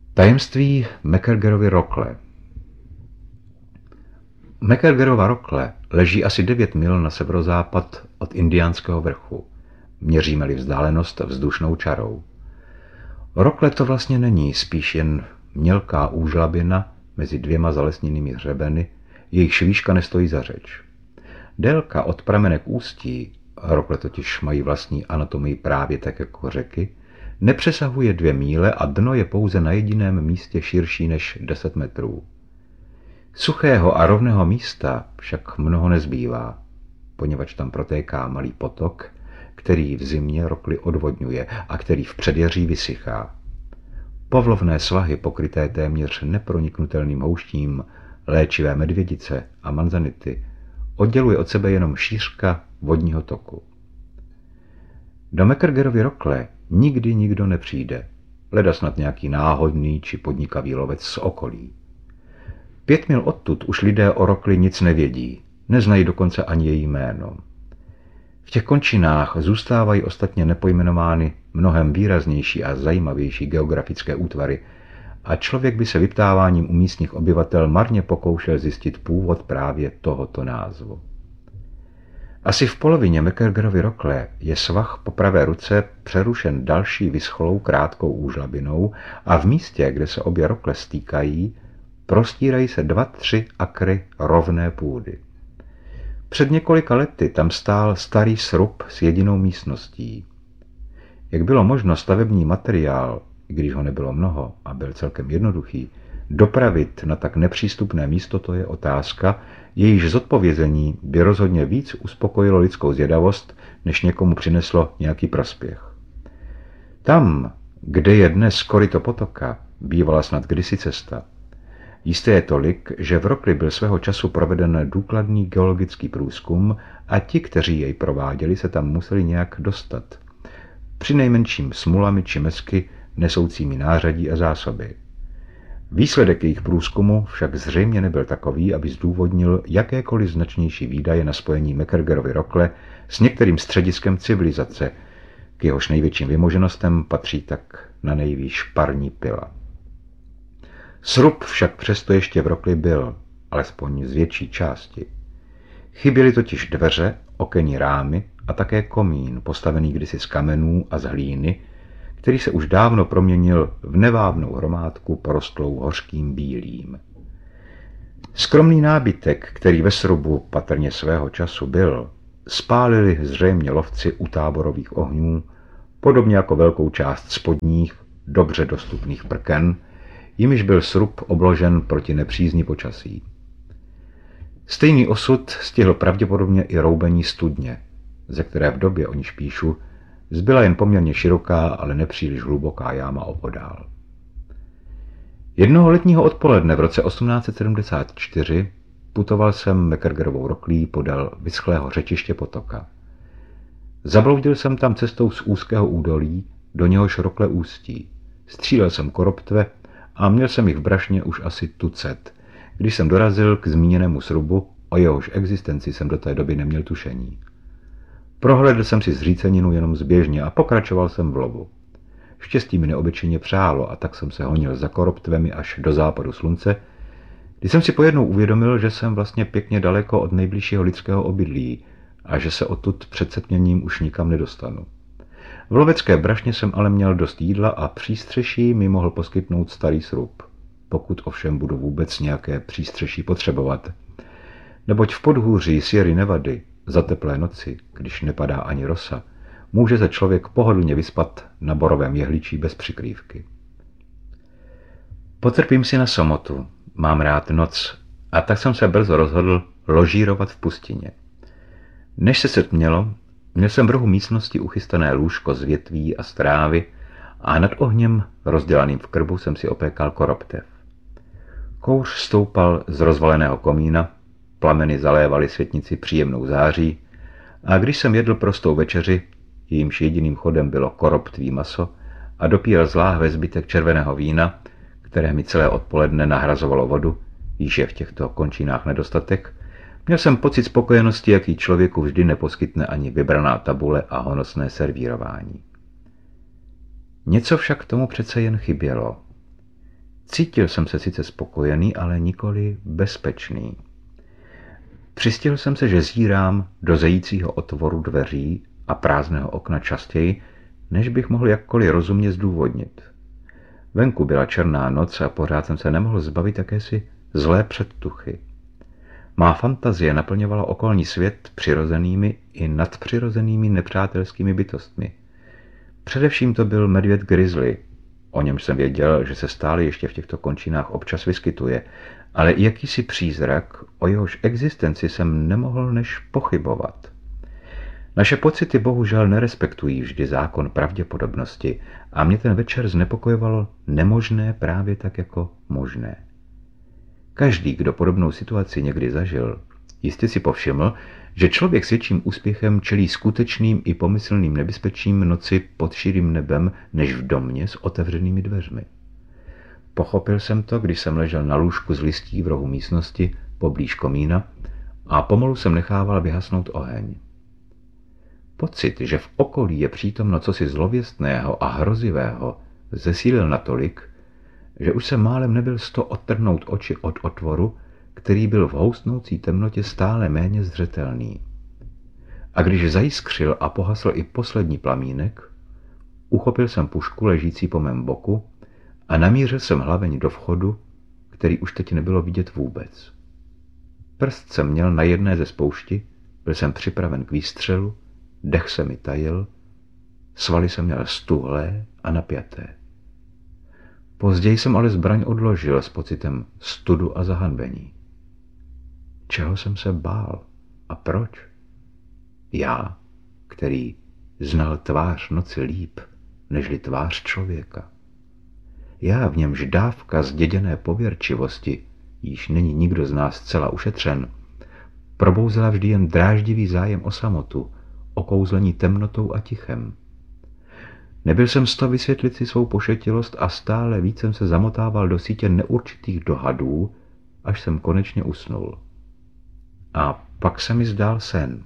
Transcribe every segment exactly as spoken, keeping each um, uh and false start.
Tajemství Macgregorova rokle. Macgregorova rokle leží asi devět mil na severozápad od Indiánského vrchu, měříme-li vzdálenost vzdušnou čarou. Rokle to vlastně není, spíš jen mělká úžlabina mezi dvěma zalesněnými hřebeny, jejichž výška nestojí za řeč. Délka od pramene k ústí, rokle totiž mají vlastní anatomii právě tak jako řeky, nepřesahuje dvě míle a dno je pouze na jediném místě širší než deset metrů. Suchého a rovného místa však mnoho nezbývá, poněvadž tam protéká malý potok, který v zimě rokli odvodňuje a který v předjaří vysychá. Povlovné svahy pokryté téměř neproniknutelným houštím, léčivé medvědice a manzanity odděluje od sebe jenom šířka vodního toku. Do Macgregorovy rokle nikdy nikdo nepřijde, leda snad nějaký náhodný či podnikavý lovec z okolí. Pět mil odtud už lidé o rokli nic nevědí, neznají dokonce ani její jméno. V těch končinách zůstávají ostatně nepojmenovány mnohem výraznější a zajímavější geografické útvary a člověk by se vyptáváním u místních obyvatel marně pokoušel zjistit původ právě tohoto názvu. Asi v polovině Macgregorovy rokle je svah po pravé ruce přerušen další vyschlou krátkou úžlabinou a v místě, kde se obě rokle stýkají, prostírají se dva, tři akry rovné půdy. Před několika lety tam stál starý srub s jedinou místností. Jak bylo možno stavební materiál, i když ho nebylo mnoho a byl celkem jednoduchý, dopravit na tak nepřístupné místo, to je otázka, jejíž zodpovězení by rozhodně víc uspokojilo lidskou zvědavost, než někomu přineslo nějaký prospěch. Tam, kde je dnes koryto potoka, bývala snad kdysi cesta. Jisté je tolik, že v rokli byl svého času proveden důkladný geologický průzkum a ti, kteří jej prováděli, se tam museli nějak dostat. Přinejmenším smulami či mesky nesoucími nářadí a zásoby. Výsledek jejich průzkumu však zřejmě nebyl takový, aby zdůvodnil jakékoliv značnější výdaje na spojení Macgregorovy rokle s některým střediskem civilizace, k jehož největším vymoženostem patří tak na nejvýš parní pila. Srub však přesto ještě v rokli byl, alespoň z větší části. Chyběly totiž dveře, okenní rámy a také komín, postavený kdysi z kamenů a z hlíny, který se už dávno proměnil v nevábnou hromádku porostlou hořkým bílým. Skromný nábytek, který ve srubu patrně svého času byl, spálili zřejmě lovci u táborových ohňů, podobně jako velkou část spodních, dobře dostupných prken, jimiž byl srub obložen proti nepřízni počasí. Stejný osud stihl pravděpodobně i roubení studně, ze které v době, o níž píšu, zbyla jen poměrně široká, ale nepříliš hluboká jáma opodál. Jednoho letního odpoledne v roce osmnáct set sedmdesát čtyři putoval jsem Macgregorovou roklí podél vyschlého řečiště potoka. Zabloudil jsem tam cestou z úzkého údolí, do něhož rokle ústí. Střílel jsem koroptve a měl jsem jich v brašně už asi tucet, když jsem dorazil k zmíněnému srubu, o jehož existenci jsem do té doby neměl tušení. Prohlédl jsem si zříceninu jenom zběžně a pokračoval jsem v lovu. Štěstí mi neobyčejně přálo a tak jsem se honil za koroptvemi až do západu slunce, když jsem si pojednou uvědomil, že jsem vlastně pěkně daleko od nejbližšího lidského obydlí a že se odtud před setměním už nikam nedostanu. V lovecké brašně jsem ale měl dost jídla a přístřeší mi mohl poskytnout starý srub, pokud ovšem budu vůbec nějaké přístřeší potřebovat. Neboť v podhůří Sierry Nevady za teplé noci, když nepadá ani rosa, může se člověk pohodlně vyspat na borovém jehličí bez přikrývky. Potrpím si na samotu, mám rád noc a tak jsem se brzo rozhodl ložírovat v pustině. Než se setmělo, měl jsem v rohu místnosti uchystané lůžko z větví a z trávy a nad ohněm, rozdělaným v krbu, jsem si opékal koroptev. Kouř stoupal z rozvaleného komína, plameny zalévaly světnici příjemnou září a když jsem jedl prostou večeři, jejímž jediným chodem bylo koroptví maso a dopíral z láhve zbytek červeného vína, které mi celé odpoledne nahrazovalo vodu, již je v těchto končinách nedostatek, měl jsem pocit spokojenosti, jaký člověku vždy neposkytne ani vybraná tabule a honosné servírování. Něco však tomu přece jen chybělo. Cítil jsem se sice spokojený, ale nikoli bezpečný. Přistihl jsem se, že zírám do zejícího otvoru dveří a prázdného okna častěji, než bych mohl jakkoliv rozumně zdůvodnit. Venku byla černá noc a pořád jsem se nemohl zbavit jakési zlé předtuchy. Má fantazie naplňovala okolní svět přirozenými i nadpřirozenými nepřátelskými bytostmi. Především to byl medvěd grizzly, o němž jsem věděl, že se stále ještě v těchto končinách občas vyskytuje, ale i jakýsi přízrak, o jehož existenci jsem nemohl než pochybovat. Naše pocity bohužel nerespektují vždy zákon pravděpodobnosti a mě ten večer znepokojovalo nemožné právě tak jako možné. Každý, kdo podobnou situaci někdy zažil, jistě si povšiml, že člověk s větším úspěchem čelí skutečným i pomyslným nebezpečím noci pod širým nebem, než v domě s otevřenými dveřmi. Pochopil jsem to, když jsem ležel na lůžku z listí v rohu místnosti poblíž komína a pomalu jsem nechával vyhasnout oheň. Pocit, že v okolí je přítomno cosi zlověstného a hrozivého, zesílil natolik, že už jsem málem nebyl sto odtrhnout oči od otvoru, který byl v houstnoucí temnotě stále méně zřetelný. A když zajiskřil a pohasl i poslední plamínek, uchopil jsem pušku ležící po mém boku a namířil jsem hlaveň do vchodu, který už teď nebylo vidět vůbec. Prst jsem měl na jedné ze spoušti, byl jsem připraven k výstřelu, dech se mi tajil, svaly jsem měl stuhlé a napjaté. Později jsem ale zbraň odložil s pocitem studu a zahanbení. Čeho jsem se bál a proč? Já, který znal tvář noci líp, nežli tvář člověka. Já, v němž dávka zděděné pověrčivosti, již není nikdo z nás zcela ušetřen, probouzela vždy jen dráždivý zájem o samotu, okouzlení temnotou a tichem. Nebyl jsem z toho vysvětlit si svou pošetilost a stále víc jsem se zamotával do sítě neurčitých dohadů, až jsem konečně usnul. A pak se mi zdál sen.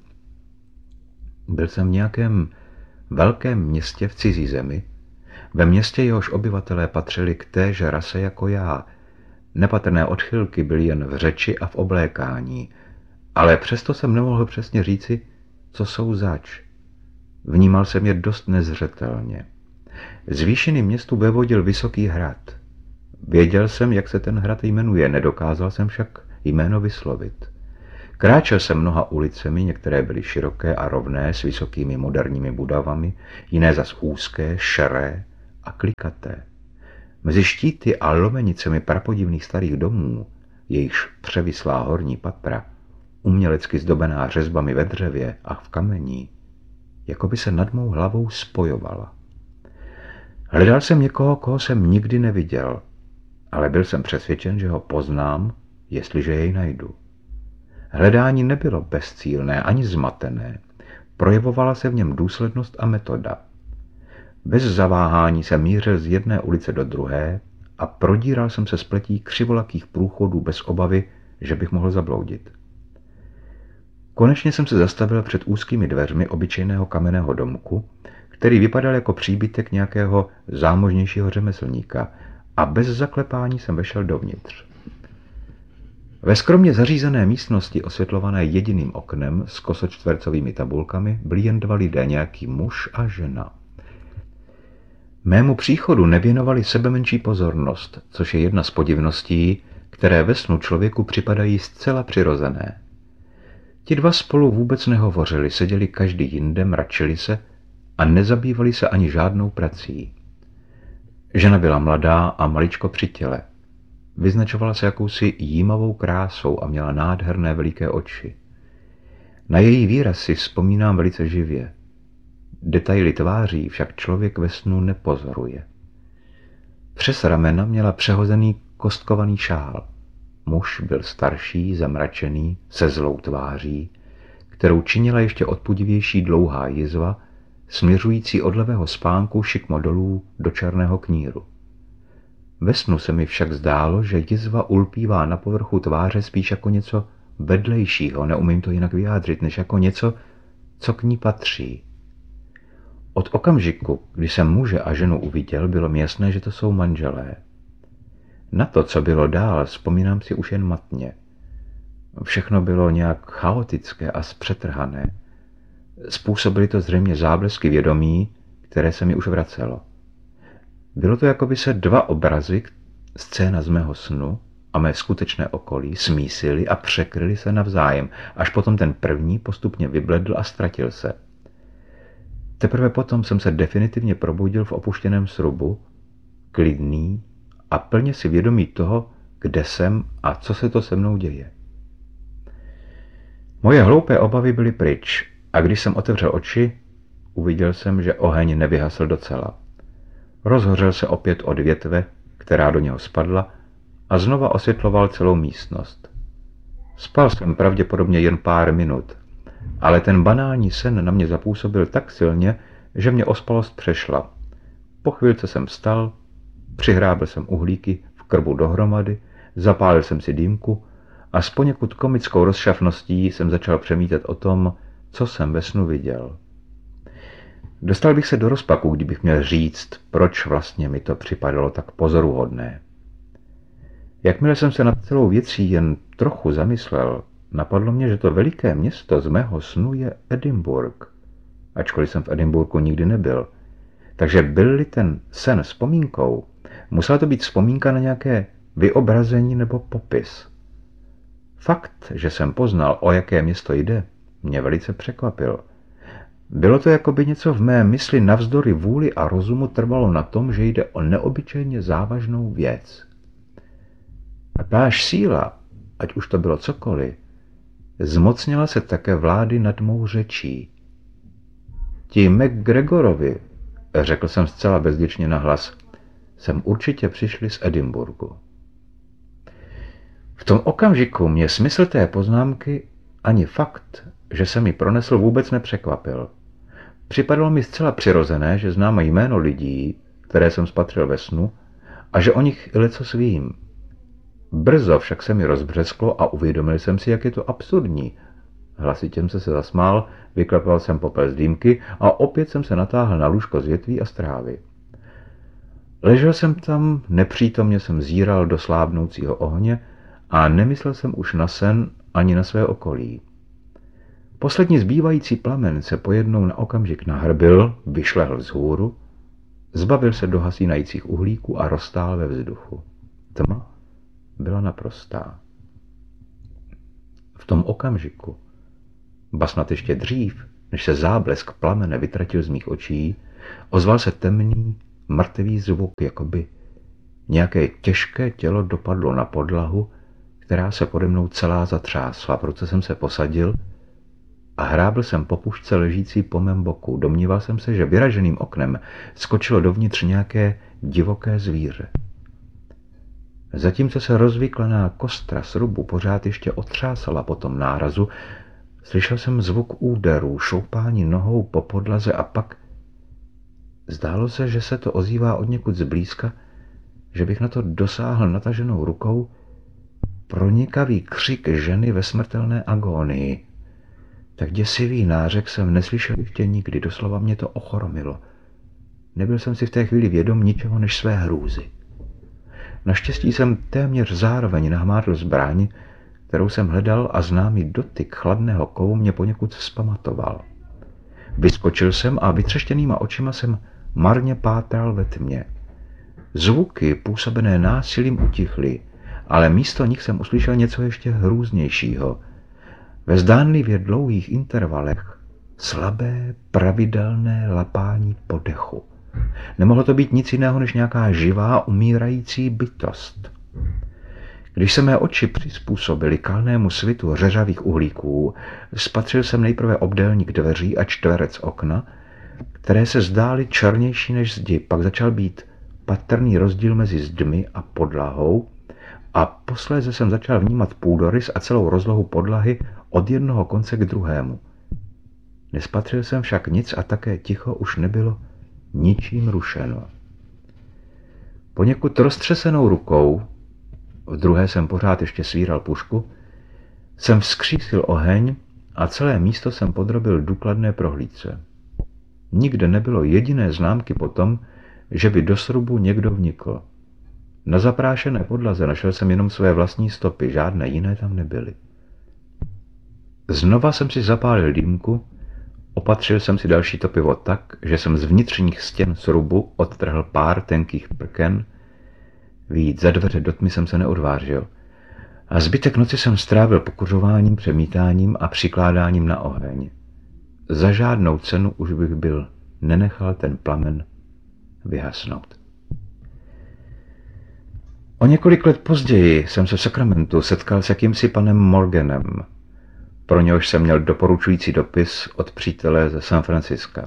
Byl jsem v nějakém velkém městě v cizí zemi, ve městě jehož obyvatelé patřili k téže rase jako já. Nepatrné odchylky byly jen v řeči a v oblékání, ale přesto jsem nemohl přesně říci, co jsou zač. Vnímal jsem je dost nezřetelně. Z výšiny městu vévodil vysoký hrad. Věděl jsem, jak se ten hrad jmenuje, nedokázal jsem však jméno vyslovit. Kráčel jsem mnoha ulicemi, některé byly široké a rovné s vysokými moderními budovami, jiné zas úzké, šeré a klikaté. Mezi štíty a lomenicemi prapodivných starých domů, jejichž převislá horní patra, umělecky zdobená řezbami ve dřevě a v kamení, jako by se nad mou hlavou spojovala. Hledal jsem někoho, koho jsem nikdy neviděl, ale byl jsem přesvědčen, že ho poznám, jestliže jej najdu. Hledání nebylo bezcílné ani zmatené, projevovala se v něm důslednost a metoda. Bez zaváhání jsem mířil z jedné ulice do druhé a prodíral jsem se spletí křivolakých průchodů bez obavy, že bych mohl zabloudit. Konečně jsem se zastavil před úzkými dveřmi obyčejného kamenného domku, který vypadal jako příbytek nějakého zámožnějšího řemeslníka, a bez zaklepání jsem vešel dovnitř. Ve skromně zařízené místnosti, osvětlované jediným oknem s kosočtvercovými tabulkami, byli jen dva lidé, nějaký muž a žena. Mému příchodu nevěnovali sebemenší pozornost, což je jedna z podivností, které ve snu člověku připadají zcela přirozené. Ti dva spolu vůbec nehovořili, seděli každý jinde, mračili se a nezabývali se ani žádnou prací. Žena byla mladá a maličko při těle. Vyznačovala se jakousi jímavou krásou a měla nádherné veliké oči. Na její výraz si vzpomínám velice živě. Detaily tváří však člověk ve snu nepozoruje. Přes ramena měla přehozený kostkovaný šál. Muž byl starší, zamračený, se zlou tváří, kterou činila ještě odpudivější dlouhá jizva, směřující od levého spánku šikmo dolů do černého kníru. Ve snu se mi však zdálo, že jizva ulpívá na povrchu tváře spíš jako něco vedlejšího, neumím to jinak vyjádřit, než jako něco, co k ní patří. Od okamžiku, kdy jsem muže a ženu uviděl, bylo mi jasné, že to jsou manželé. Na to, co bylo dál, vzpomínám si už jen matně. Všechno bylo nějak chaotické a zpřetrhané. Způsobily to zřejmě záblesky vědomí, které se mi už vracelo. Bylo to, jako by se dva obrazy, scéna z mého snu a mé skutečné okolí, smísily a překryly se navzájem, až potom ten první postupně vybledl a ztratil se. Teprve potom jsem se definitivně probudil v opuštěném srubu, klidný a plně si vědomý toho, kde jsem a co se to se mnou děje. Moje hloupé obavy byly pryč a když jsem otevřel oči, uviděl jsem, že oheň nevyhasl docela. Rozhořel se opět od větve, která do něho spadla, a znova osvětloval celou místnost. Spal jsem pravděpodobně jen pár minut, ale ten banální sen na mě zapůsobil tak silně, že mě ospalost přešla. Po chvilce jsem vstal, přihrábil jsem uhlíky v krbu dohromady, zapálil jsem si dýmku a s poněkud komickou rozšafností jsem začal přemítat o tom, co jsem ve snu viděl. Dostal bych se do rozpaku, kdybych měl říct, proč vlastně mi to připadalo tak pozoruhodné. Jakmile jsem se nad celou věcí jen trochu zamyslel, napadlo mě, že to veliké město z mého snu je Edinburgh, ačkoliv jsem v Edinburghu nikdy nebyl. Takže byl-li ten sen vzpomínkou, musela to být vzpomínka na nějaké vyobrazení nebo popis. Fakt, že jsem poznal, o jaké město jde, mě velice překvapil. Bylo to, jako by něco v mé mysli navzdory vůli a rozumu trvalo na tom, že jde o neobyčejně závažnou věc. A táž síla, ať už to bylo cokoliv, zmocnila se také vlády nad mou řečí. Ti McGregorovi, řekl jsem zcela bezděčně nahlas, sem určitě přišli z Edinburghu. V tom okamžiku mě smysl té poznámky ani fakt, že se mi pronesl, vůbec nepřekvapil. Připadalo mi zcela přirozené, že znám jméno lidí, které jsem spatřil ve snu, a že o nich i lecos vím. Brzo však se mi rozbřesklo a uvědomil jsem si, jak je to absurdní. Hlasitě jsem se zasmál, vyklepal jsem popel z dýmky a opět jsem se natáhl na lůžko z větví a z trávy. Ležel jsem tam, nepřítomně jsem zíral do slábnoucího ohně a nemyslel jsem už na sen ani na své okolí. Poslední zbývající plamen se pojednou na okamžik nahrbil, vyšlehl vzhůru, zbavil se do hasínajících uhlíků a roztál ve vzduchu. Tma byla naprostá. V tom okamžiku, ba snad ještě dřív, než se záblesk plamene vytratil z mých očí, ozval se temný, mrtvý zvuk, jako by nějaké těžké tělo dopadlo na podlahu, která se pode mnou celá zatřásla. Proto jsem se posadil a hrábl jsem po pušce ležící po mém boku. Domníval jsem se, že vyraženým oknem skočilo dovnitř nějaké divoké zvíře. Zatímco se rozvyklaná kostra srubu pořád ještě otřásala po tom nárazu, slyšel jsem zvuk úderů, šoupání nohou po podlaze a pak zdálo se, že se to ozývá odněkud zblízka, že bych na to dosáhl nataženou rukou, pronikavý křik ženy ve smrtelné agónii. Tak děsivý nářek jsem neslyšel ještě nikdy, doslova mě to ochromilo. Nebyl jsem si v té chvíli vědom ničeho než své hrůzy. Naštěstí jsem téměř zároveň nahmátl zbraň, kterou jsem hledal, a známý dotyk chladného kovu mě poněkud vzpamatoval. Vyskočil jsem a vytřeštěnýma očima jsem marně pátral ve tmě. Zvuky působené násilím utichly, ale místo nich jsem uslyšel něco ještě hrůznějšího. Ve zdánlivě dlouhých intervalech slabé, pravidelné lapání po dechu. Nemohlo to být nic jiného než nějaká živá, umírající bytost. Když se mé oči přizpůsobily kalnému svitu řeřavých uhlíků, spatřil jsem nejprve obdélník dveří a čtverec okna, které se zdály černější než zdi. Pak začal být patrný rozdíl mezi zdmi a podlahou a posléze jsem začal vnímat půdorys a celou rozlohu podlahy od jednoho konce k druhému. Nespatřil jsem však nic a také ticho už nebylo ničím rušeno. Poněkud roztřesenou rukou, v druhé jsem pořád ještě svíral pušku, jsem vzkřísil oheň a celé místo jsem podrobil důkladné prohlídce. Nikde nebylo jediné známky po tom, že by do srubu někdo vnikl. Na zaprášené podlaze našel jsem jenom své vlastní stopy, žádné jiné tam nebyly. Znova jsem si zapálil dýmku, opatřil jsem si další to pivo tak, že jsem z vnitřních stěn srubu odtrhl pár tenkých prken. Vyjít za dveře do tmy jsem se neodvážil. A zbytek noci jsem strávil pokuřováním, přemítáním a přikládáním na oheň. Za žádnou cenu už bych byl nenechal ten plamen vyhasnout. O několik let později jsem se v Sacramentu setkal s jakýmsi panem Morganem. Pro něhož jsem měl doporučující dopis od přítele ze San Franciska.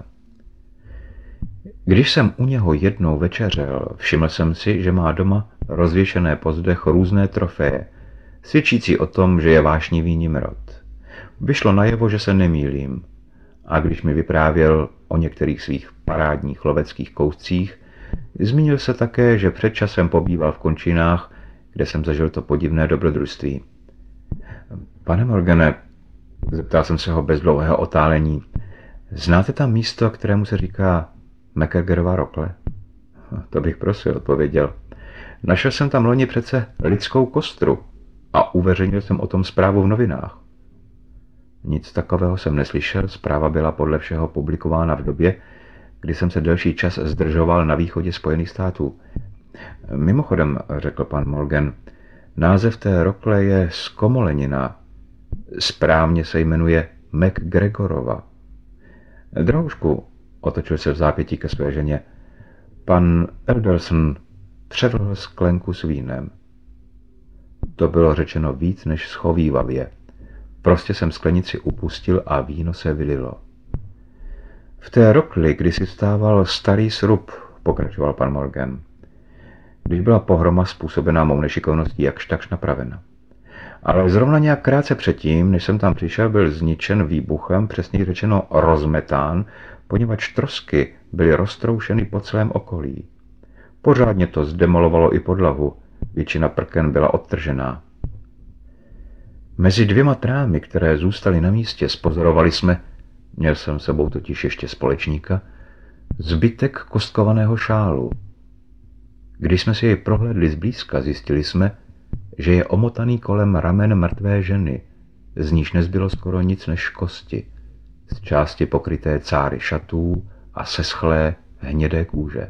Když jsem u něho jednou večeřel, všiml jsem si, že má doma rozvěšené po zdech různé trofeje, svědčící o tom, že je vášnivý nimrod. Vyšlo najevo, že se nemýlím, a když mi vyprávěl o některých svých parádních loveckých kouscích, zmínil se také, že před časem pobýval v končinách, kde jsem zažil to podivné dobrodružství. Pane Morgane, zeptal jsem se ho bez dlouhého otálení, znáte tam místo, kterému se říká McGregorova rokle? To bych prosil, odpověděl. Našel jsem tam loni přece lidskou kostru a uveřejnil jsem o tom zprávu v novinách. Nic takového jsem neslyšel, zpráva byla podle všeho publikována v době, kdy jsem se delší čas zdržoval na východě Spojených států. Mimochodem, řekl pan Morgan, název té rokle je zkomolenina. Správně se jmenuje McGregorova. Drahoušku, otočil se v zápětí ke své ženě, pan Elderson převrhl sklenku s vínem. To bylo řečeno víc než schovívavě. Prostě jsem sklenici upustil a víno se vylilo. V té rokli kdysi stával starý srub, pokračoval pan Morgan. Když byla pohroma způsobená mou nešikovností jakž takž napravena. Ale zrovna nějak krátce předtím, než jsem tam přišel, byl zničen výbuchem, přesněji řečeno rozmetán, poněvadž trosky byly roztroušeny po celém okolí. Pořádně to zdemolovalo i podlahu, většina prken byla odtržená. Mezi dvěma trámy, které zůstaly na místě, spozorovali jsme, měl jsem sebou totiž ještě společníka, zbytek kostkovaného šálu. Když jsme si jej prohlédli zblízka, zjistili jsme, že je omotaný kolem ramen mrtvé ženy, z níž nezbylo skoro nic než kosti, z části pokryté cáry šatů a seschlé hnědé kůže.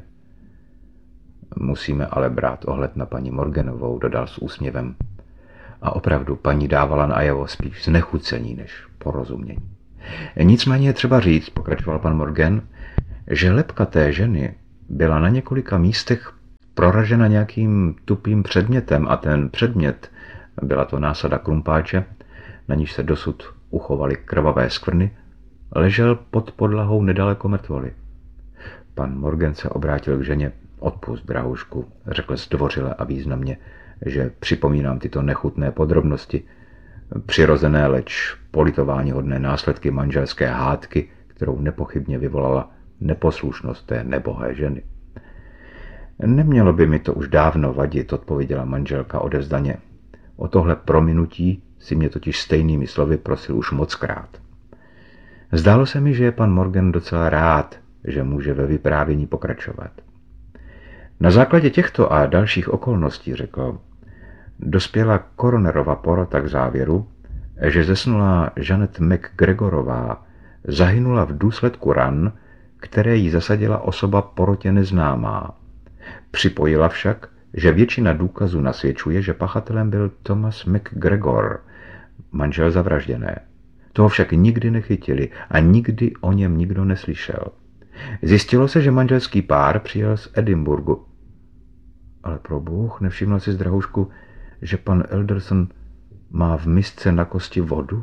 Musíme ale brát ohled na paní Morganovou, dodal s úsměvem. A opravdu paní dávala najevo spíš znechucení než porozumění. Nicméně je třeba říct, pokračoval pan Morgan, že lebka té ženy byla na několika místech proražena nějakým tupým předmětem a ten předmět, byla to násada krumpáče, na níž se dosud uchovaly krvavé skvrny, ležel pod podlahou nedaleko mrtvoly. Pan Morgan se obrátil k ženě. Odpust, drahoušku, řekl zdvořile a významně, že připomínám tyto nechutné podrobnosti, přirozené, leč politováníhodné následky manželské hádky, kterou nepochybně vyvolala neposlušnost té nebohé ženy. Nemělo by mi to už dávno vadit, odpověděla manželka odevzdaně. O tohle prominutí si mě totiž stejnými slovy prosil už mockrát. Zdálo se mi, že je pan Morgan docela rád, že může ve vyprávění pokračovat. Na základě těchto a dalších okolností, řekl, dospěla koronerova porota k závěru, že zesnulá Janet McGregorová zahynula v důsledku ran, které jí zasadila osoba porotě neznámá. Připojila však, že většina důkazů nasvědčuje, že pachatelem byl Thomas McGregor, manžel zavražděné. Toho však nikdy nechytili a nikdy o něm nikdo neslyšel. Zjistilo se, že manželský pár přijel z Edinburghu. Ale pro Bůh, nevšiml si z drahoušku, že pan Elderson má v misce na kosti vodu?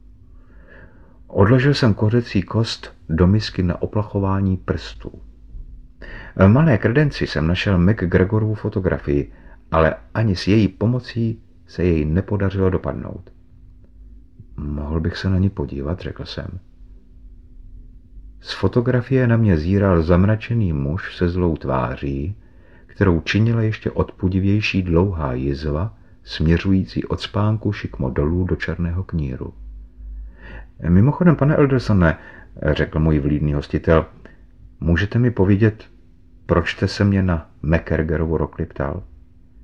Odložil jsem kořecí kost do misky na oplachování prstů. V malé kredenci jsem našel McGregorovu fotografii, ale ani s její pomocí se jej nepodařilo dopadnout. Mohl bych se na ní podívat, řekl jsem. Z fotografie na mě zíral zamračený muž se zlou tváří, kterou činila ještě odpudivější dlouhá jizva, směřující od spánku šikmo dolů do černého kníru. Mimochodem, pane Eldersone, řekl můj vlídný hostitel, můžete mi povědět, proč jste se mě na McGregorovu rokli ptal?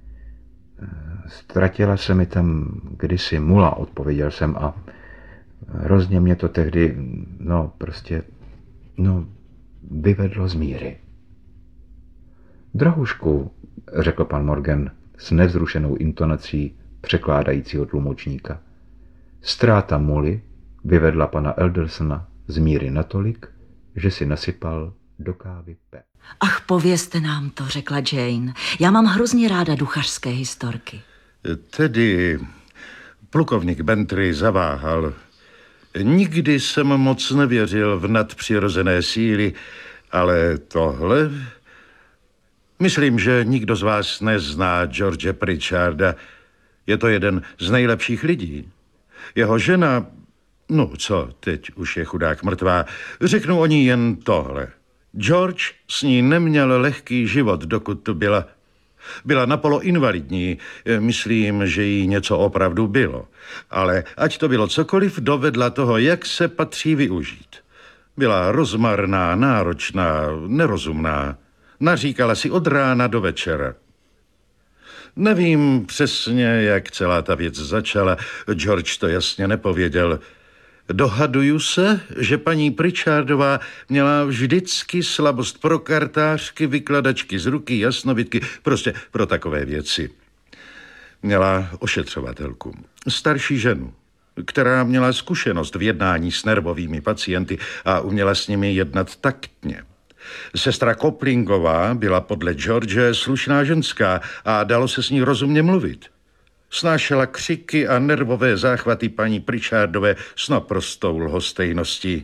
Ztratila se mi tam kdysi mula, odpověděl jsem, a hrozně mě to tehdy, no prostě, no, vyvedlo z míry. Drahušku, řekl pan Morgan s nevzrušenou intonací překládajícího tlumočníka. Ztráta muly vyvedla pana Eldersona z míry natolik, že si nasypal do kávy pe. Ach, povězte nám to, řekla Jane. Já mám hrozně ráda duchařské historky. Tedy plukovník Bentry zaváhal. Nikdy jsem moc nevěřil v nadpřirozené síly, ale tohle... Myslím, že nikdo z vás nezná George Pritcharda. Je to jeden z nejlepších lidí. Jeho žena, no co, teď už je chudák mrtvá, řeknu o ní jen tohle. George s ní neměl lehký život, dokud tu byla. Byla napolo invalidní, myslím, že jí něco opravdu bylo. Ale ať to bylo cokoliv, dovedla toho, jak se patří využít. Byla rozmarná, náročná, nerozumná. Naříkala si od rána do večera. Nevím přesně, jak celá ta věc začala. George to jasně nepověděl. Dohaduju se, že paní Pritchardová měla vždycky slabost pro kartářky, vykladačky z ruky, jasnovidky, prostě pro takové věci. Měla ošetřovatelku, starší ženu, která měla zkušenost v jednání s nervovými pacienty a uměla s nimi jednat taktně. Sestra Koplingová byla podle George slušná ženská a dalo se s ní rozumně mluvit. Snášela křiky a nervové záchvaty paní Pritchardové s naprostou lhostejností.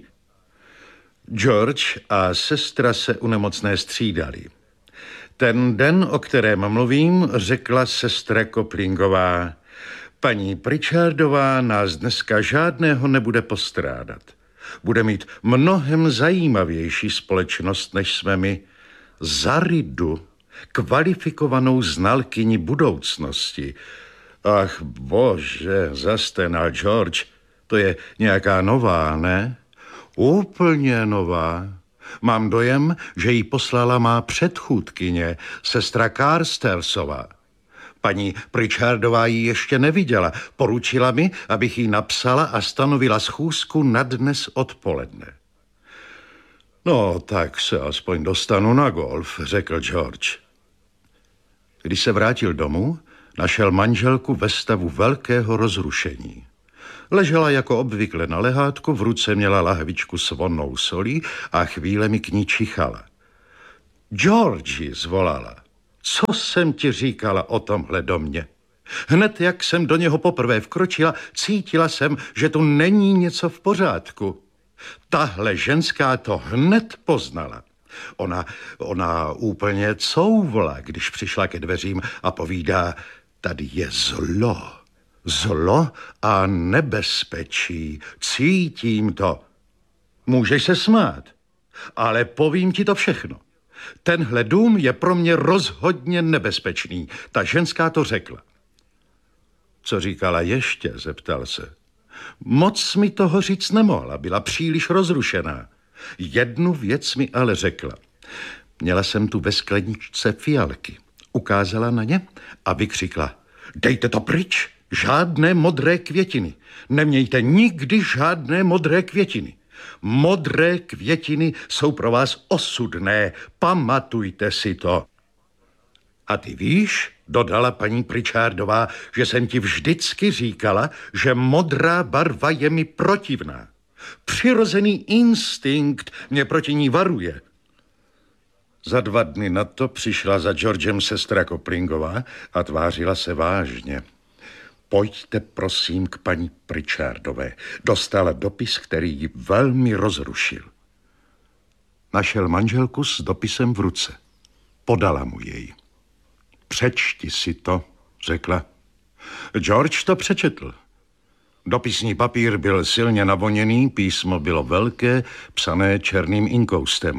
George a sestra se u nemocné střídali. Ten den, o kterém mluvím, řekla sestra Koplingová: paní Pritchardová nás dneska žádného nebude postrádat. Bude mít mnohem zajímavější společnost, než jsme my. Zaridu, kvalifikovanou znalkyni budoucnosti. Ach bože, zastenal George, to je nějaká nová, ne? Úplně nová. Mám dojem, že ji poslala má předchůdkyně, sestra Carstersová. Paní Pritchardová ji ještě neviděla. Poručila mi, abych jí napsala a stanovila schůzku na dnes odpoledne. No, tak se aspoň dostanu na golf, řekl George. Když se vrátil domů, našel manželku ve stavu velkého rozrušení. Ležela jako obvykle na lehátku, v ruce měla lahvičku s vonnou solí a chvílemi k ní čichala. Georgi, zvolala, co jsem ti říkala o tomhle domě? Hned jak jsem do něho poprvé vkročila, cítila jsem, že tu není něco v pořádku. Tahle ženská to hned poznala. Ona, ona úplně couvla, když přišla ke dveřím a povídá: tady je zlo. Zlo a nebezpečí. Cítím to. Můžeš se smát, ale povím ti to všechno. Tenhle dům je pro mě rozhodně nebezpečný. Ta ženská to řekla. Co říkala ještě, zeptal se. Moc mi toho říct nemohla, byla příliš rozrušená. Jednu věc mi ale řekla. Měla jsem tu ve skleničce fialky. Ukázala na ně a vykřikla: dejte to pryč, žádné modré květiny. Nemějte nikdy žádné modré květiny. Modré květiny jsou pro vás osudné, pamatujte si to. A ty víš, dodala paní Pritchardová, že jsem ti vždycky říkala, že modrá barva je mi protivná. Přirozený instinkt mě proti ní varuje. Za dva dny na to přišla za Georgem sestra Koplingová a tvářila se vážně. Pojďte prosím k paní Pritchardové. Dostala dopis, který ji velmi rozrušil. Našel manželku s dopisem v ruce. Podala mu jej. Přečti si to, řekla. George to přečetl. Dopisní papír byl silně navoněný, písmo bylo velké, psané černým inkoustem.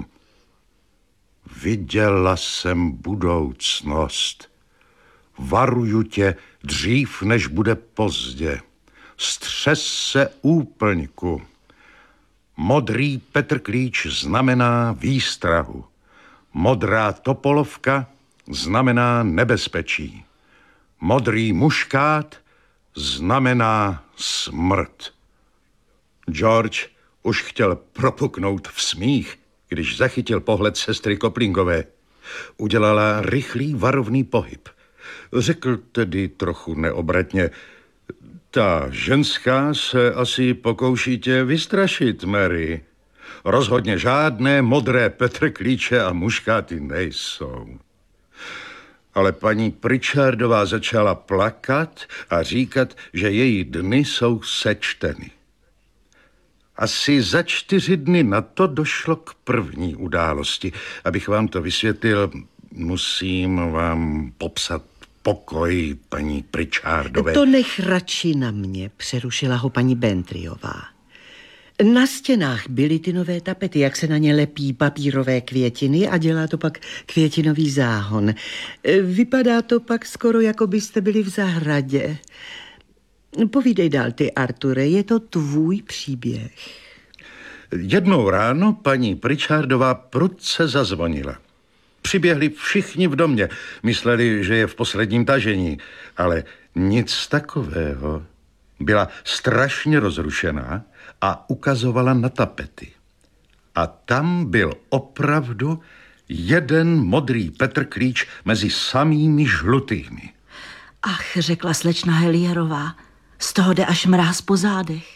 Viděla jsem budoucnost. Varuju tě dřív, než bude pozdě. Střes se úplňku. Modrý Petrklíč znamená výstrahu. Modrá topolovka znamená nebezpečí. Modrý muškát znamená smrt. George už chtěl propuknout v smích, když zachytil pohled sestry Koplingové. Udělala rychlý varovný pohyb. Řekl tedy trochu neobratně: ta ženská se asi pokouší tě vystrašit, Mary. Rozhodně žádné modré petrklíče a muškáty nejsou. Ale paní Pritchardová začala plakat a říkat, že její dny jsou sečteny. Asi za čtyři dny na to došlo k první události. Abych vám to vysvětlil, musím vám popsat pokoj paní Pritchardové. To nech radši na mě, přerušila ho paní Bentryová. Na stěnách byly ty nové tapety, jak se na ně lepí papírové květiny a dělá to pak květinový záhon. Vypadá to pak skoro, jako byste byli v zahradě. Povídej dál ty, Arture, je to tvůj příběh. Jednou ráno paní Pritchardová prudce zazvonila. Přiběhli všichni v domě, mysleli, že je v posledním tažení, ale nic takového. Byla strašně rozrušená a ukazovala na tapety. A tam byl opravdu jeden modrý petrklíč mezi samými žlutými. Ach, řekla slečna Helierová, z toho jde až mráz po zádech.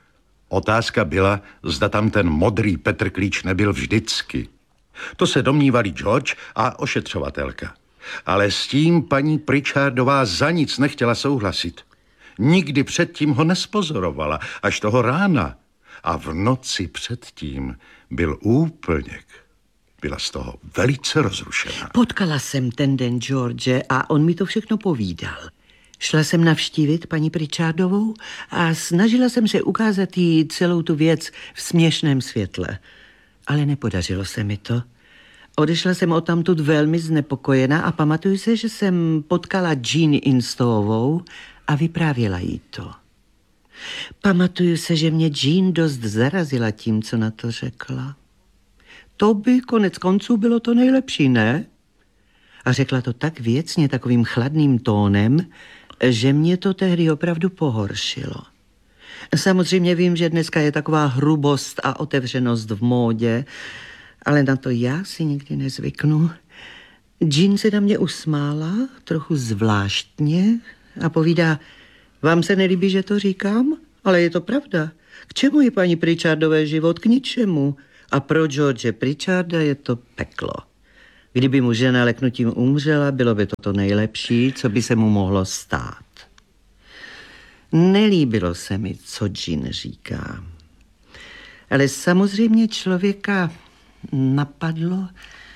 Otázka byla, zda tam ten modrý petrklíč nebyl vždycky. To se domnívali George a ošetřovatelka. Ale s tím paní Pritchardová za nic nechtěla souhlasit. Nikdy předtím ho nespozorovala, až toho rána. A v noci předtím byl úplněk. Byla z toho velice rozrušená. Potkala jsem ten den George a on mi to všechno povídal. Šla jsem navštívit paní Pritchardovou a snažila jsem se ukázat jí celou tu věc v směšném světle. Ale nepodařilo se mi to. Odešla jsem odtamtud velmi znepokojená a pamatuju se, že jsem potkala Jean Instonovou a vyprávěla jí to. Pamatuju se, že mě Jean dost zarazila tím, co na to řekla. To by konec konců bylo to nejlepší, ne? A řekla to tak věcně, takovým chladným tónem, že mě to tehdy opravdu pohoršilo. Samozřejmě vím, že dneska je taková hrubost a otevřenost v módě, ale na to já si nikdy nezvyknu. Jean se na mě usmála, trochu zvláštně, a povídá: vám se nelíbí, že to říkám? Ale je to pravda. K čemu je paní Pritchardové život? K ničemu. A pro George Pritcharda je to peklo. Kdyby mu žena leknutím umřela, bylo by to to nejlepší, co by se mu mohlo stát. Nelíbilo se mi, co Jean říká. Ale samozřejmě člověka napadlo...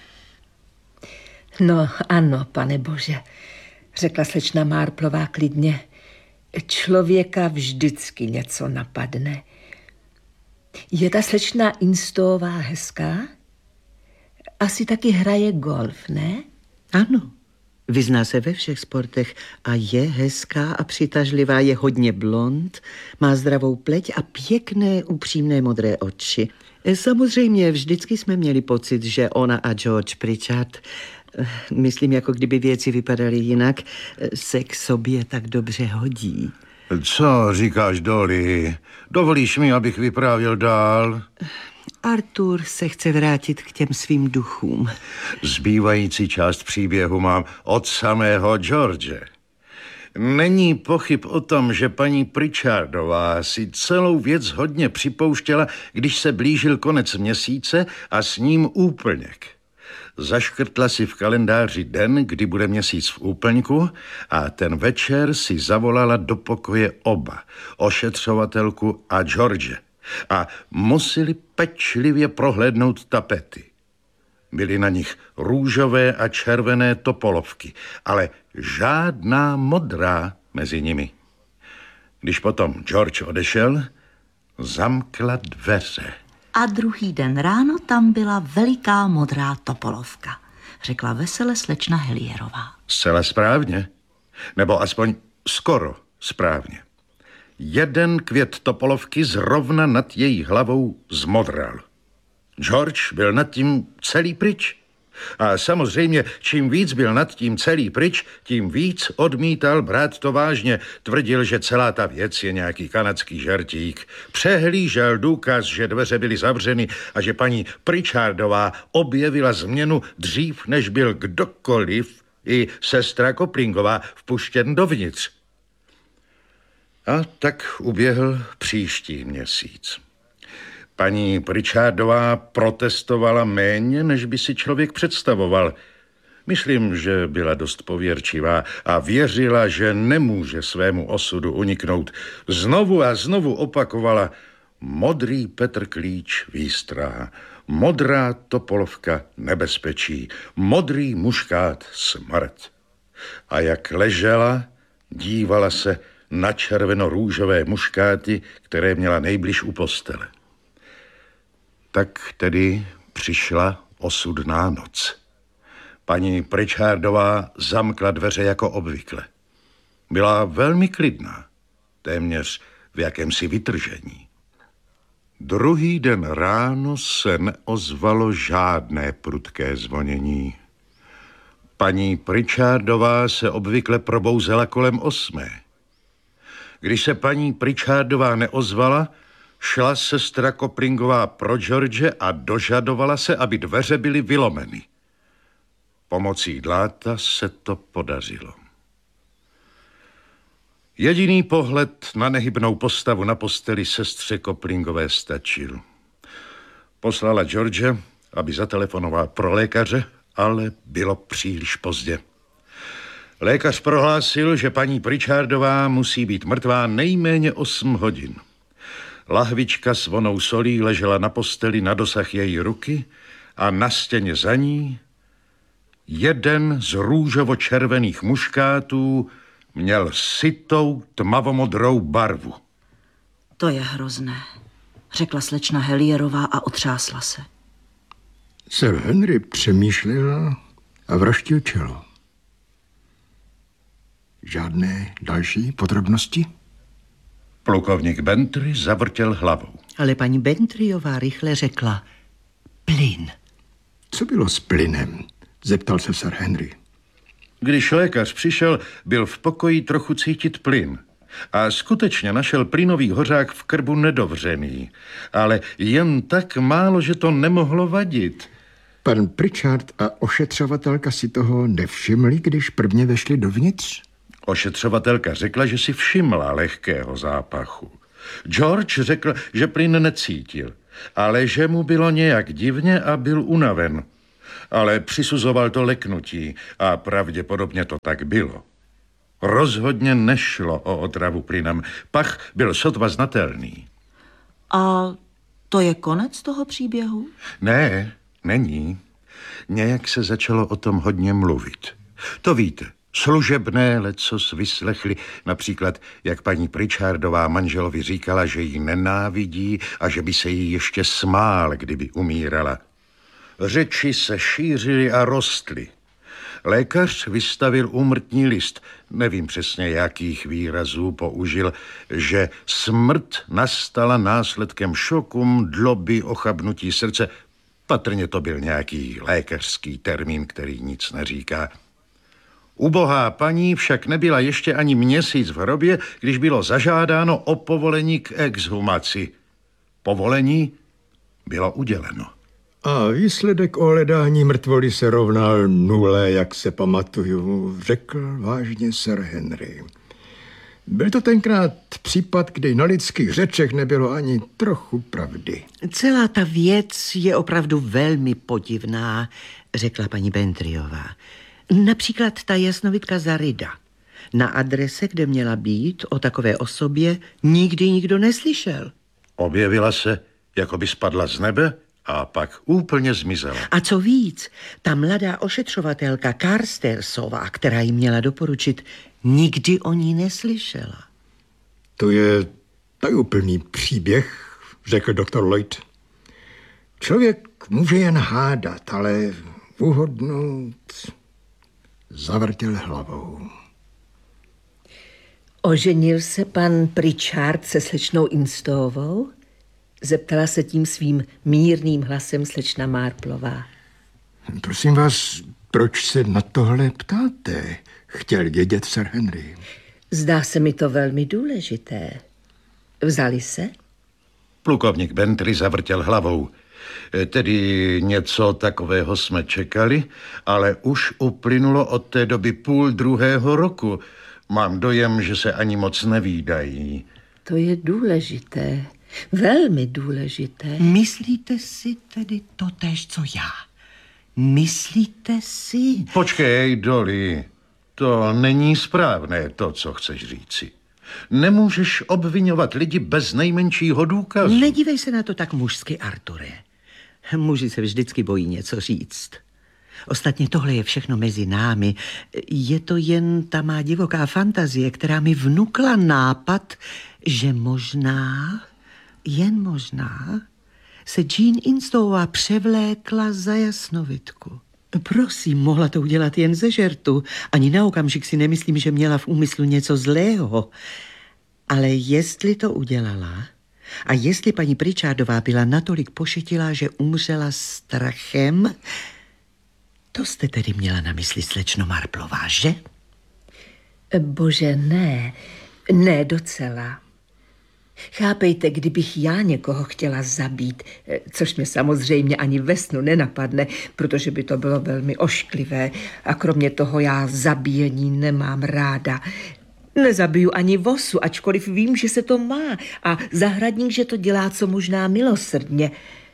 No ano, pane bože, řekla slečna Marplová klidně. Člověka vždycky něco napadne. Je ta slečna Instová hezká? Asi taky hraje golf, ne? Ano, vyzná se ve všech sportech a je hezká a přitažlivá, je hodně blond, má zdravou pleť a pěkné, upřímné modré oči. Samozřejmě vždycky jsme měli pocit, že ona a George Pritchard, myslím, jako kdyby věci vypadaly jinak, se k sobě tak dobře hodí. Co říkáš, Dolly? Dovolíš mi, abych vyprávěl dál? Arthur se chce vrátit k těm svým duchům. Zbývající část příběhu mám od samého George. Není pochyb o tom, že paní Pritchardová si celou věc hodně připouštěla, když se blížil konec měsíce a s ním úplněk. Zaškrtla si v kalendáři den, kdy bude měsíc v úplňku, a ten večer si zavolala do pokoje oba, ošetřovatelku a George, a museli pečlivě prohlédnout tapety. Byly na nich růžové a červené topolovky, ale žádná modrá mezi nimi. Když potom George odešel, zamkla dveře. A druhý den ráno tam byla veliká modrá topolovka, řekla vesele slečna Helierová. Zcela správně, nebo aspoň skoro správně. Jeden květ topolovky zrovna nad její hlavou zmodral. George byl nad tím celý pryč. A samozřejmě, čím víc byl nad tím celý pryč, tím víc odmítal brát to vážně. Tvrdil, že celá ta věc je nějaký kanadský žertík. Přehlížel důkaz, že dveře byly zavřeny a že paní Pritchardová objevila změnu dřív, než byl kdokoliv, i sestra Koplingová, vpuštěn dovnitř. A tak uběhl příští měsíc. Paní Pritchardová protestovala méně, než by si člověk představoval. Myslím, že byla dost pověrčivá a věřila, že nemůže svému osudu uniknout. Znovu a znovu opakovala: modrý Petr Klíč výstrá, modrá topolovka nebezpečí, modrý muškát smrt. A jak ležela, dívala se na červeno-růžové muškáty, které měla nejbliž u postele. Tak tedy přišla osudná noc. Paní Pritchardová zamkla dveře jako obvykle. Byla velmi klidná, téměř v jakémsi vytržení. Druhý den ráno se neozvalo žádné prudké zvonění. Paní Pritchardová se obvykle probouzela kolem osmé. Když se paní Pritchardová neozvala, šla sestra Koplingová pro George a dožadovala se, aby dveře byly vylomeny. Pomocí dláta se to podařilo. Jediný pohled na nehybnou postavu na posteli sestře Koplingové stačil. Poslala George, aby zatelefonoval pro lékaře, ale bylo příliš pozdě. Lékař prohlásil, že paní Pritchardová musí být mrtvá nejméně osm hodin. Lahvička s vonou solí ležela na posteli na dosah její ruky a na stěně za ní jeden z růžovo-červených muškátů měl sytou tmavomodrou barvu. To je hrozné, řekla slečna Helierová a otřásla se. Sir Henry přemýšlel a vraštil čelo. Žádné další podrobnosti? Plukovník Bentry zavrtěl hlavou. Ale paní Bentryová rychle řekla: plyn. Co bylo s plynem? Zeptal se Sir Henry. Když lékař přišel, byl v pokoji trochu cítit plyn. A skutečně našel plynový hořák v krbu nedovřený. Ale jen tak málo, že to nemohlo vadit. Pan Pritchard a ošetřovatelka si toho nevšimli, když prvně vešli dovnitř? Ošetřovatelka řekla, že si všimla lehkého zápachu. George řekl, že plyn necítil, ale že mu bylo nějak divně a byl unaven. Ale přisuzoval to leknutí a pravděpodobně to tak bylo. Rozhodně nešlo o otravu plynem. Pach byl sotva znatelný. A to je konec toho příběhu? Ne, není. Nějak se začalo o tom hodně mluvit. To víte, služebné lecos vyslechli, například, jak paní Pritchardová manželovi říkala, že ji nenávidí a že by se jí ještě smál, kdyby umírala. Řeči se šířily a rostly. Lékař vystavil úmrtní list, nevím přesně, jakých výrazů použil, že smrt nastala následkem šoku, mdloby, ochabnutí srdce. Patrně to byl nějaký lékařský termín, který nic neříká. Ubohá paní však nebyla ještě ani měsíc v hrobě, když bylo zažádáno o povolení k exhumaci. Povolení bylo uděleno. A výsledek ohledání mrtvoly se rovnal nule, jak se pamatuju, řekl vážně Sir Henry. Byl to tenkrát případ, kdy na lidských řečech nebylo ani trochu pravdy. Celá ta věc je opravdu velmi podivná, řekla paní Bentryová. Například ta jasnovidka Zarida. Na adrese, kde měla být, o takové osobě nikdy nikdo neslyšel. Objevila se, jako by spadla z nebe a pak úplně zmizela. A co víc, ta mladá ošetřovatelka Carstersová, která jí měla doporučit, nikdy o ní neslyšela. To je tajuplný příběh, řekl doktor Lloyd. Člověk může jen hádat, ale uhodnout... Zavrtěl hlavou. Oženil se pan Pritchard se slečnou Instovou? Zeptala se tím svým mírným hlasem slečna Marplová. Prosím vás, proč se na tohle ptáte? Chtěl vědět Sir Henry. Zdá se mi to velmi důležité. Vzali se? Plukovník Bentley zavrtěl hlavou. Tedy něco takového jsme čekali, ale už uplynulo od té doby půl druhého roku. Mám dojem, že se ani moc nevídají. To je důležité. Velmi důležité. Myslíte si tedy totéž, co já? Myslíte si? Počkej, Dolly. To není správné, to, co chceš říci. Nemůžeš obvinovat lidi bez nejmenšího důkazu. Nedívej se na to tak mužsky, Arture. Muži se vždycky bojí něco říct. Ostatně tohle je všechno mezi námi. Je to jen ta má divoká fantazie, která mi vnukla nápad, že možná, jen možná, se Jean Instová převlékla za jasnovitku. Prosím, mohla to udělat jen ze žertu. Ani na okamžik si nemyslím, že měla v úmyslu něco zlého. Ale jestli to udělala a jestli paní Pritchardová byla natolik pošetilá, že umřela strachem, to jste tedy měla na mysli, slečno Marplová, že? Bože, ne. Ne docela. Chápejte, kdybych já někoho chtěla zabít, což mě samozřejmě ani ve snu nenapadne, protože by to bylo velmi ošklivé a kromě toho já zabíjení nemám ráda. Nezabiju ani vosu, ačkoliv vím, že se to má a zahradník, že to dělá co možná milosrdně.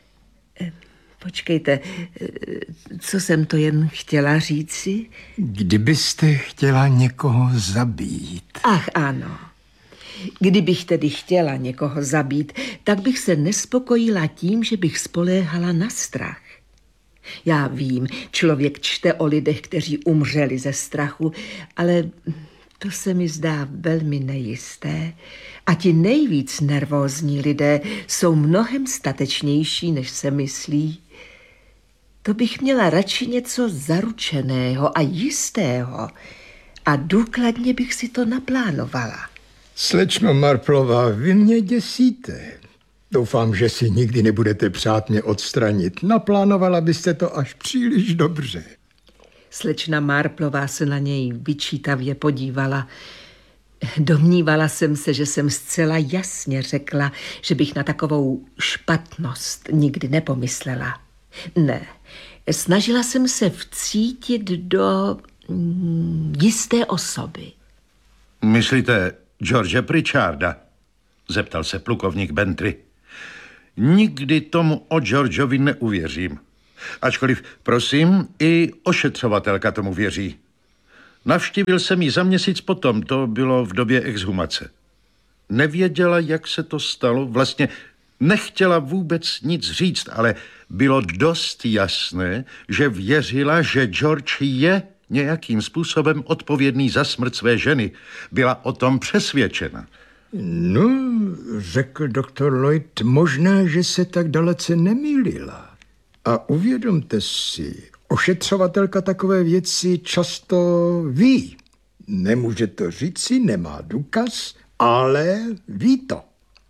Počkejte, co jsem to jen chtěla říci? Kdybyste chtěla někoho zabít. Ach, ano. Kdybych tedy chtěla někoho zabít, tak bych se nespokojila tím, že bych spoléhala na strach. Já vím, člověk čte o lidech, kteří umřeli ze strachu, ale to se mi zdá velmi nejisté. A ti nejvíc nervózní lidé jsou mnohem statečnější, než se myslí. To bych měla radši něco zaručeného a jistého a důkladně bych si to naplánovala. Slečno Marplová, vy mě děsíte. Doufám, že si nikdy nebudete přát mě odstranit. Naplánovala byste to až příliš dobře. Slečna Marplová se na něj vyčítavě podívala. Domnívala jsem se, že jsem zcela jasně řekla, že bych na takovou špatnost nikdy nepomyslela. Ne, snažila jsem se vcítit do mm, jisté osoby. Myslíte George Pritcharda? Zeptal se plukovník Bentley. Nikdy tomu o Georgeovi neuvěřím. Ačkoliv, prosím, i ošetřovatelka tomu věří. Navštívil jsem ji za měsíc potom, to bylo v době exhumace. Nevěděla, jak se to stalo, vlastně nechtěla vůbec nic říct, ale bylo dost jasné, že věřila, že George je nějakým způsobem odpovědný za smrt své ženy. Byla o tom přesvědčena. No, řekl doktor Lloyd, možná, že se tak dalece nemýlila. A uvědomte si, ošetřovatelka takové věci často ví. Nemůže to říci, nemá důkaz, ale ví to.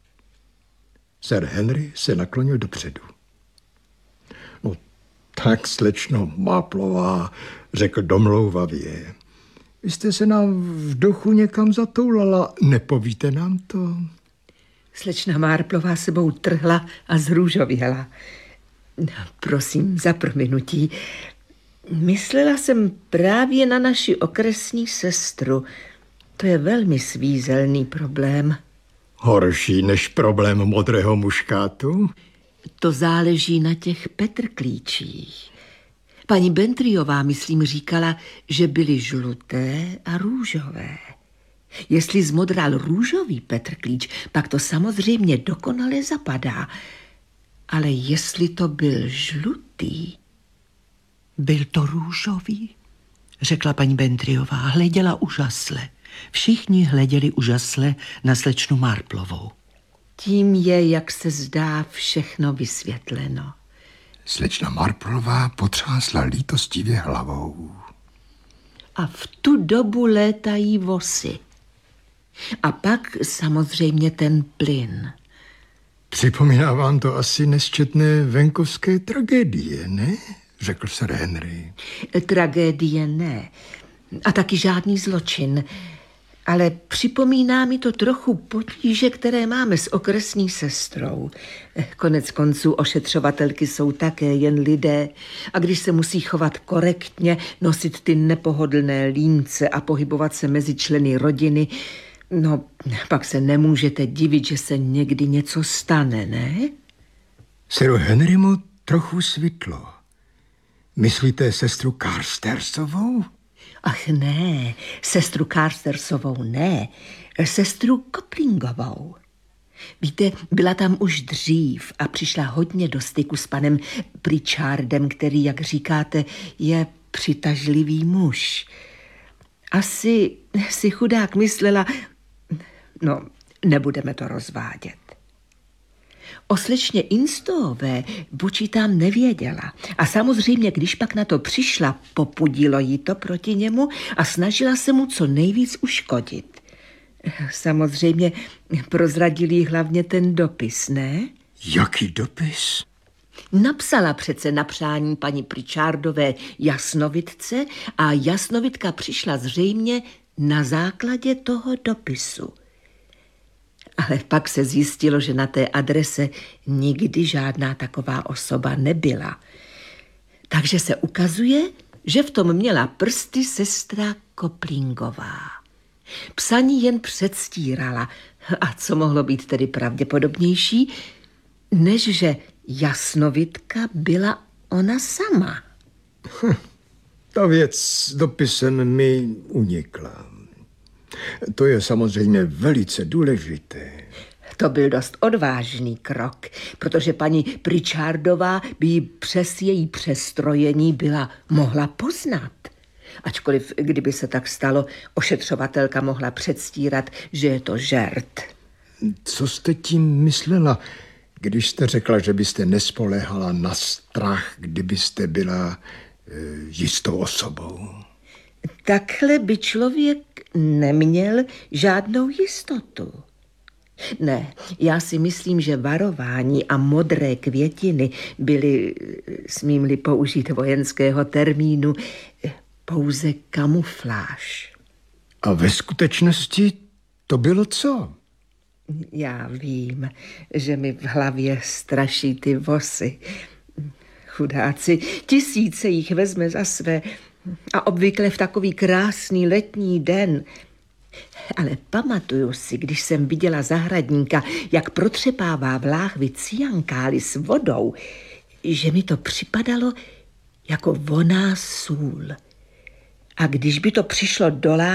Sir Henry se naklonil dopředu. No tak, slečno Marplová, řekl domlouvavě. Vy jste se nám v duchu někam zatoulala, nepovíte nám to? Slečna Marplová sebou trhla a zrůžověla. Prosím za prominutí. Myslela jsem právě na naši okresní sestru. To je velmi svízelný problém. Horší než problém modrého muškátu? To záleží na těch petrklíčích. Paní Bentleyová, myslím, říkala, že byly žluté a růžové. Jestli zmodral růžový petrklíč, pak to samozřejmě dokonale zapadá. Ale jestli to byl žlutý... Byl to růžový, řekla paní Bentleyová, hleděla úžasle. Všichni hleděli úžasle na slečnu Marplovou. Tím je, jak se zdá, všechno vysvětleno. Slečna Marplová potřásla lítostivě hlavou. A v tu dobu létají vosy. A pak samozřejmě ten plyn. Připomíná vám to asi nesčetné venkovské tragédie, ne? řekl Sir Henry. Tragédie ne. A taky žádný zločin. Ale připomíná mi to trochu potíže, které máme s okresní sestrou. Konec konců ošetřovatelky jsou také jen lidé a když se musí chovat korektně, nosit ty nepohodlné límce a pohybovat se mezi členy rodiny, no pak se nemůžete divit, že se někdy něco stane, ne? Siru Henrymu trochu svitlo. Myslíte sestru Carstersovou? Ach ne, sestru Carstersovou ne, sestru Koplingovou. Víte, byla tam už dřív a přišla hodně do styku s panem Pritchardem, který, jak říkáte, je přitažlivý muž. Asi si chudák myslela, no, nebudeme to rozvádět. O slečně Instoové počítám nevěděla a samozřejmě, když pak na to přišla, popudilo jí to proti němu a snažila se mu co nejvíc uškodit. Samozřejmě prozradil jí hlavně ten dopis, ne? Jaký dopis? Napsala přece na přání paní Pritchardové jasnovitce a jasnovitka přišla zřejmě na základě toho dopisu. Ale pak se zjistilo, že na té adrese nikdy žádná taková osoba nebyla. Takže se ukazuje, že v tom měla prsty sestra Koplingová. Psaní jen předstírala. A co mohlo být tedy pravděpodobnější, než že jasnovitka byla ona sama. Hm, ta věc s dopisem mi unikla. To je samozřejmě velice důležité. To byl dost odvážný krok, protože paní Pritchardová by ji přes její přestrojení byla mohla poznat. Ačkoliv, kdyby se tak stalo, ošetřovatelka mohla předstírat, že je to žert. Co jste tím myslela, když jste řekla, že byste nespoléhala na strach, kdybyste byla e, jistou osobou? Takhle by člověk neměl žádnou jistotu. Ne, já si myslím, že varování a modré květiny byly, smím-li použít vojenského termínu, pouze kamufláž. A ve skutečnosti to bylo co? Já vím, že mi v hlavě straší ty vosy. Chudáci, tisíce jich vezme za své a obvykle v takový krásný letní den. Ale pamatuju si, když jsem viděla zahradníka, jak protřepává v láhvi cyankály s vodou, že mi to připadalo jako vonná sůl. A když by to přišlo do